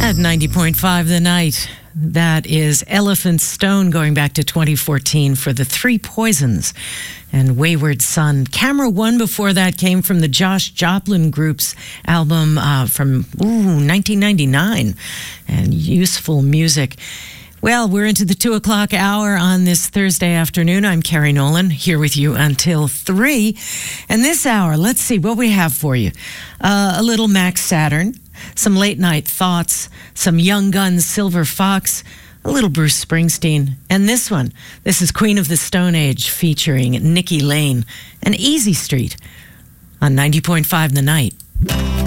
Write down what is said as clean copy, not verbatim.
At 90.5 The Night, that is Elephant Stone going back to 2014 for the Three Poisons and Wayward Son. Camera One before that came from the Josh Joplin Group's album from 1999, and Useful Music. Well, we're into the 2 o'clock hour on this Thursday afternoon. I'm Carrie Nolan, here with you until 3. And this hour, let's see what we have for you. A little Max Saturn, some late night thoughts, some Young Guns, Silver Fox, a little Bruce Springsteen. And this one, this is Queen of the Stone Age featuring Nikki Lane and Easy Street on 90.5 The Night.